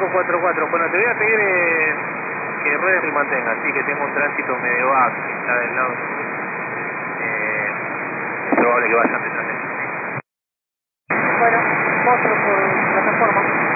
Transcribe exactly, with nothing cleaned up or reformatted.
cinco cuatro cuatro. Bueno, te voy a pedir eh, que ruedes y mantengas, así que tengo un tránsito medio bajo, que está del lado. Eh, es probable que vayan detrás de mí. Bueno, otro por plataforma.